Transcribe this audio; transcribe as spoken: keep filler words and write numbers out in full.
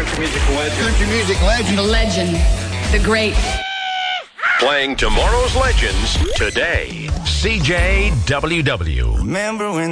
country music legend. Country music legend. The legend. The great. Playing tomorrow's legends today. C J W W. Remember when